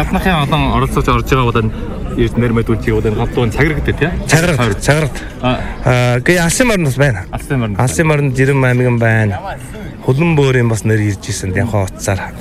гадныхын олон оролцож орж байгаа бол эрт нэр мэдүүлчих бол хавдуун цагирагтай тий. Цагирагт. Гээ Алсын марнд бас байна. Алсын марнд Жирэн аймгийн байна. Хөлбөмбөрийн бас нэр ирж исэн янхаа утсаар.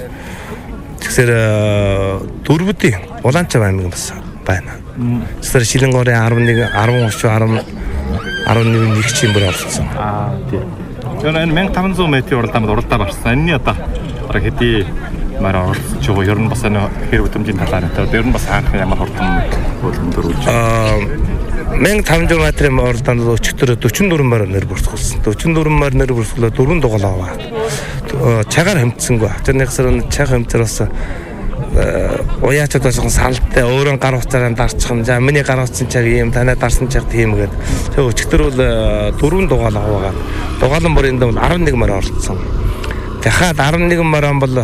Тэгэхээр Дөрвөдийн Улаанчав аймгийн бас байна. Тэгэхээр Шилэнгорын 11 10 11 нэг чим бүр оролцсон. Тий. Тэр энэ 1500 м уралдаанд орсон. Энэний одоо хэдий маар оролцож байгаа ер нь бас хэр хөдөлмжийн талаар одоо ер нь бас хаанх ямар хурдан хөлбөмбөр үү? 1500 м-ийн уралдаанд өчигдөр 44 маар нэр бүрсгэлсэн. 44 маар нэр бүрсгэлээ 4 дугаал аваад чагаар хэмтсэнгүй. Тэрний хэсэр чаг хэмтэр бас уяачд бас салтай өөрөө гар утсаараа дарчих юм. За миний гар утсан чаг ийм танай дарсан чаг тийм гээд. Тэг өчигдөр бол 4 дугаал аваад дугаалan бүрийн дэнд 11 маар оролцсон. Дахиад 11 маар бол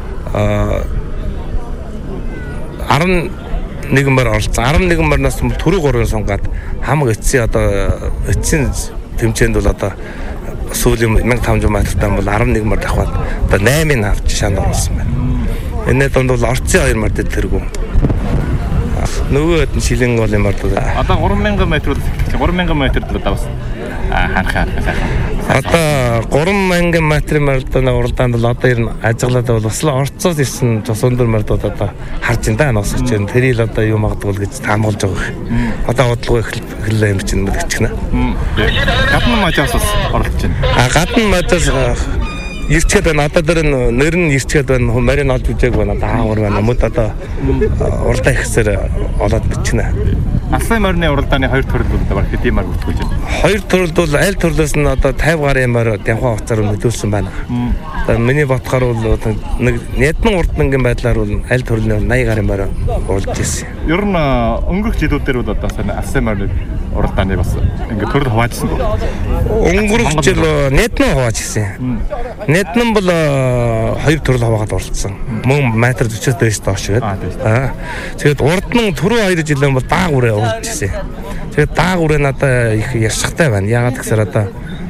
11 маар оролцсон. 11 маарнаас түрүү 3 сунгаад хамаг эцсийн одоо эцсийн тэмцээнд бол одоо сүүлийн 1500 м-тай бол 11 маар давхад одоо 8-ыг авч шаанд орсон байна. Энэ донд бол орцын 2 маар тэргүү. Нөгөө шилэн гол юм бол одоо 3000 м бол 3000 м давс хаанхаа сайхан. Одоо 3000 м-ийн уралдаанд бол одоо ер нь ажиглаад бол бас л орцоос ирсэн цус өндөр мордууд одоо харж байна да носч байна. Тэрийг одоо юу магадгүй гэж таамаглаж байгаа. Одоо бодлого эхэллээ юм чинь мэдчихнэ. Гадны мажаас оролцож байна. Гадны мажаас ирчгээд байна. Одоо тэр нэр нь ирчгээд байна. Марин олж үзээг байна. Даавар байна. Мөд одоо уралдаа ихсээр олоод бичнэ. Алсын морины уралдааны 2 төрөл бол хэдийн мар бүртгүүлж байна. 2 төрөл бол аль төрлөөс нь одоо 50 гарын морь явхаа хугацаар мэдүүлсэн байна. Одоо миний бодохоор бол нэг ядман урдмангийн байдлаар бол аль төрлийн 80 гарын морь уралж ирсэн. Ер нь өнгөрөх жилүүдээр бол одоо алсын морины уралдааны бас ингээд төрөл хуваажсан байна. Өнгөрөх жил ядман хувааж ирсэн. Ядман бол 2 төрөл хуваагаад оролцсон. Мөн метр 40-с дээш доош гэдэг. Тэгээд урдман түрүү 2 жилийн бол даагүрээ уралж ирсэн. Тэгээд даагүрээ надад их яшигтай байна. Яагаад гэхээр одоо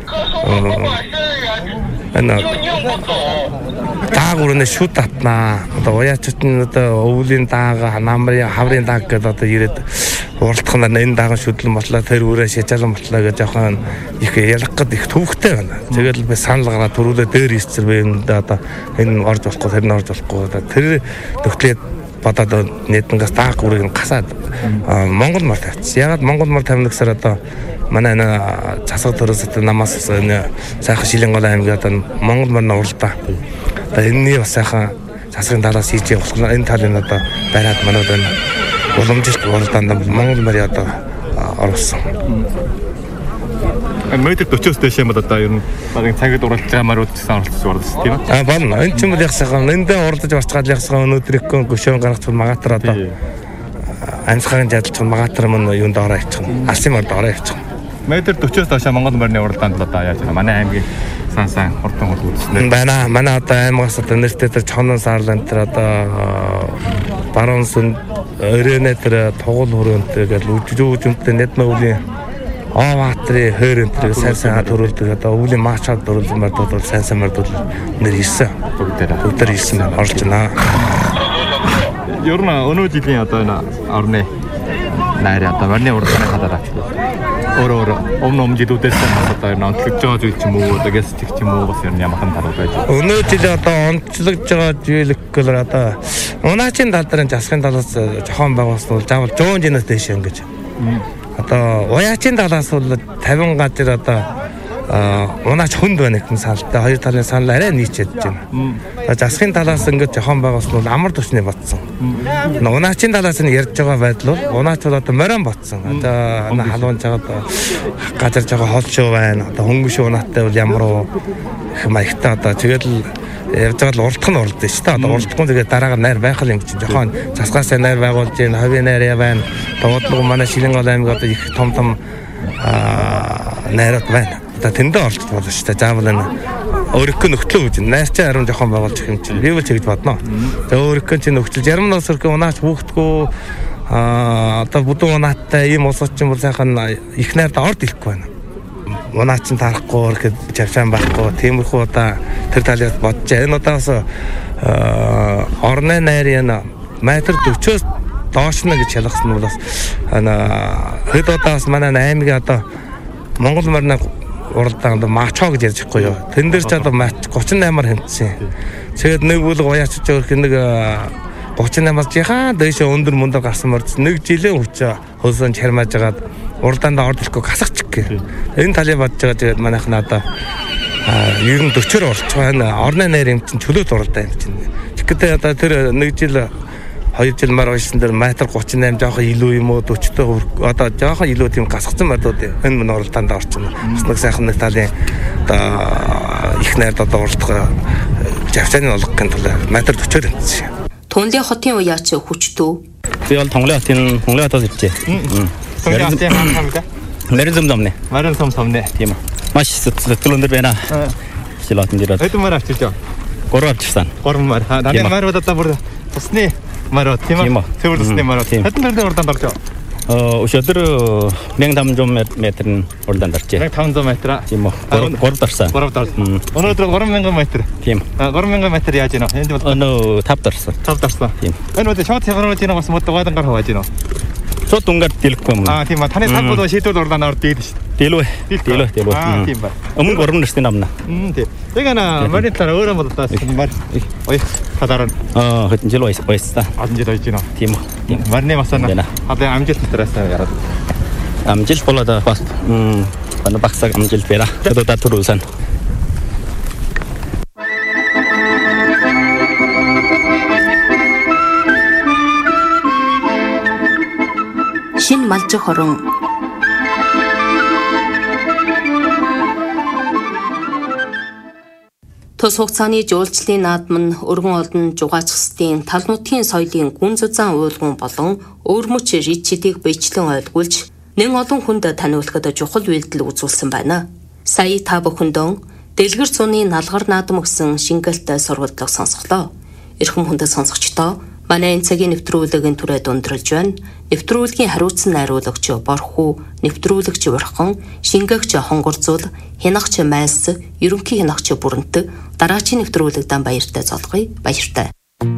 даагүрээ шүд татнаа. Одоо уяачд нь одоо өвлийн даага, намрын хаврын дааг гэдэг одоо ирээд уралдах нь энэ дааган шүдлэн ботлоо тэр үрээ шижаалан ботлоо гэж жоохон их ялах гээд их төвхтэй байна. Тэгээд би санал гараад түрүүлээ дээр ирсээр би одоо энэ орж болохгүй, тэр нь орж болохгүй. Тэр төгтлээд бодоод нэдэнгээс даагүрийг нь гасаад Монгол мар тавьчихсан. Ягаад Монгол мар тавина гэхээр одоо манай энэ засаг төрөөс намаас энэ сайхан Шилэнгол аймгийн одоо Монгол марны уралдаа. Одоо энэний бас сайхан засгийн талаас хийж явах энэ талын одоо бариад манайд энэ уламжлалт уралдаанд Монгол марыг одоо оруулсан. Метр 40-с дээш юм одоо ер нь багын цагт уралдаж байгаа марууд гэсэн оролцсон тийм үү? Байна. Энэ ч юм бол яг сайхан эндээ уралдаж орцгаад яхсгаа өнөөдөр их гөшөөн гаргачих магатар одоо амьсгалын жадалч магатар мөн юунд ороо явчих. Алсын мард ороо явчих. Метр 40-с доош Монгол марны уралдаанд л одоо яаж байгаа. Манай аймгийн сан хурдан үзсэн. Байна. Манай одоо аймгаас одоо нэртэй тэр Чонон саарлан тэр одоо баруун сүн өрөөнэ тэр тугал хөрөөнтэй гэж үжүүжүнтэй нэдмөвлийн Оваатрын хөрөнтэй сайн төрүүлдэг одоо өвлийн маачаад төрүүлсэн мартууд бол сайн мартууд нэр ирсэн. Бүгд ирсэн орж байна. Ер нь өнөө жилийн одоо энэ орны найраа одоо марны уралдааны талаар өөр өмнө жилүүдээс одоо энэ онцлогдож байгаа зүйл ч юм уу одоо гэстик ч юм уу бас ер нь ямархан талууд байж байна. Өнөө жил одоо онцлогдож байгаа зүйл гэхээр одоо унаачийн тал дээр засгийн талаас жохон байгуулсан бол заавал 100 жинээс дээш ингэж. Одоо уяачийн талаас бол 50 газар одоо унаач хүнд байна гэх саналтай хоёр талын санал арай нийцээд байна. Засгийн талаас ингээд жохон байгуулсан бол амар тушны батсан. Унаачийн талаас нь ярьж байгаа байдал бол унаач бол одоо морин батсан. Одоо халуун жагаад газар жоо холшоо байна. Одоо хөнгөш унааттай бол ямар их маягтай одоо тэгээд л явж байгаа л уралдах нь уралдаж шүү дээ. Одоо уралдахгүй тэгээд дараагаар найр байх юм чинь жохон засгаас найр байгуулж байна. Хавийн найр байна. Бодлого манай Шилэнгол аймаг одоо их том найрууд байна. Одоо тэндээ орж болно шүү дээ. Заавал энэ өөрийнхөө нөхцөл үз. Найрчаа харин жохон байгуулж их юм чинь. Би бол тэгж бодно. Тэгээ өөрийнхөө чинь нөхцөл зарим нас өрхөө унаач хүүхдгүү одоо бүдүүн унааттай ийм улсууд чинь бол сайхан их найрд орд ирэхгүй байна. Унаач нь тарахгүй ихэд чавшаан байхгүй. Тиймэрхүү одоо тэр талаас бодож энэ удаас орны найрын метр 40-оос доош на гэж ялгасан нь бас хэд удаас манай аймгийн одоо Монгол марны уралдаанд мачо гэж ярьж байхгүй юу. Тэн дээр ч одоо 38-аар хэмтсэн. Тэгээд нэг бүлэг уяачж өгөх нэг 38-аас жихан дэше өндөр мундар гарсан морд нэг жилийн хүч хөлсөн чармааж агаад уралдаанд орж ирэхгүй гасахчих гээ. Энэ талыг бодож байгаа тэгээд манайх надаа ер нь 40-оор орчих байна. Орны найр юм чинь чөлөөт уралдаа юм чинь. Тэгэхдээ одоо тэр нэг жил 2 жил мар ойсон дээр метр 38 жоохон илүү юм уу 40-тэй одоо жоохон илүү тийм гасгацсан модууд энэ мөн уралдаанд орчихно. Бас нэг сайхан нэг талын одоо их найрд одоо уралдах жавчааны болгохын тулд метр 40-оор тэнцсэн. Тунлын хотын уяач хүчтүү. Би бол Тунлын хотоос иржээ. Тунлын хотын хаан хамга. Мэрэн зомнэ. Мэрэн сомсомнэ. Тийм үү. Маш сэтгэл өндөр байна. Шилатын дээрээ. Хэдэн мар авчиж байгаа? 3 авчихсан. 3 мар. Надад марууд одоо бүр тусны марууд тийм үү? Цэвэрлэсний марууд. Хэдэн төрлийн уралдаанд орж байгаа? Өшөдөр 1500 метрийн уралдаанд оржээ. 1500 метр. Тийм үү. 3 дарсан. 3 дарсан. Өнөөдөр 3000 метр. Тийм. 3000 метр яаж гинэ? Энд бол 5 дарсан. 5 дарсан. Тийм. Энэ үдэ шууд хямраад гинэ бас мод гайдан гар хавааж гинэ. Шууд унгаар дэлэхгүй юм. Тийм ба. Таны цаг бол шийдвэр уралдаанд орж ийлээ шүү дээ. Дэлвэ. Тийм ба. Өмнө 3 насны намна. Тийм. Яг марийн талаар өөрөө боддоос мар ой хадаар хэдэн жил байсан. олон жил байж гинэ. Тийм үү. Марны масана хадаа амжилт дотроос яраад. Амжилт болоод бас багсаг амжилт байна. Одоо түрүүсэн. Шин малжих хорон Тус хугацааны жуулчлалын наадам нь өргөн олдон жугаачихсдын тал нутгийн соёлын гүн зузаан уйлгун болон өвөрмөч ричидийг биечлэн ойлгуулж нэн олон хүнд таниулахад чухал үйлдэл үзүүлсэн байна. Сая та бүхэндээ дэлгэр цууны налгар наадам өгсөн шингэлт сургалтлага сонсголоо. Эрхэм хүндэт сонсогчдоо манай энэ цагийн нэвтрүүлгийн түрээд өндөрлж байна. Нэвтрүүлгийн хариуцсан найруулагч Борхуу, нэвтрүүлэгч Урхан, шингээгч Хонгорзуул, хянагч Майлс, ерөнхий хянагч Бүрэнтэг дараачийн нэвтрүүлэгдэн баяртай золгоё. Баяртай.